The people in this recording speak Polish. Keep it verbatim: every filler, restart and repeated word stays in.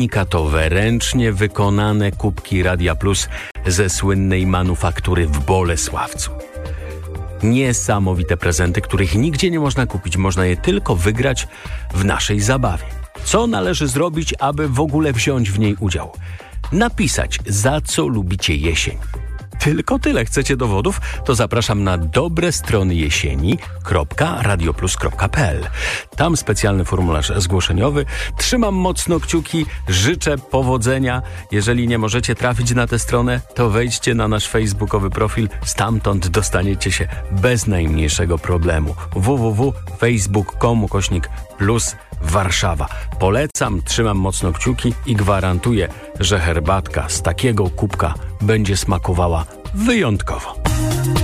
unikatowe, ręcznie wykonane kubki Radia Plus ze słynnej manufaktury w Bolesławcu. Niesamowite prezenty, których nigdzie nie można kupić. Można je tylko wygrać w naszej zabawie. Co należy zrobić, aby w ogóle wziąć w niej udział? Napisać, za co lubicie jesień. Tylko tyle. Chcecie dowodów? To zapraszam na dobre strony jesieni kropka radioplus kropka p l. Tam specjalny formularz zgłoszeniowy. Trzymam mocno kciuki, życzę powodzenia. Jeżeli nie możecie trafić na tę stronę, to wejdźcie na nasz facebookowy profil. Stamtąd dostaniecie się bez najmniejszego problemu. w w w kropka facebook kropka com ukośnik plus Warszawa. Polecam, trzymam mocno kciuki i gwarantuję, że herbatka z takiego kubka będzie smakowała wyjątkowo.